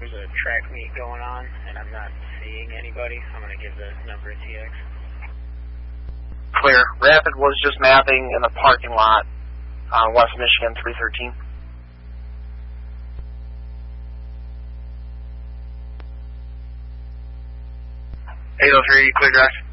There's a track meet going on, and I'm not seeing anybody. I'm going to give the number a TX. Clear. Rapid was just mapping in the parking lot on West Michigan 313. Clear direct.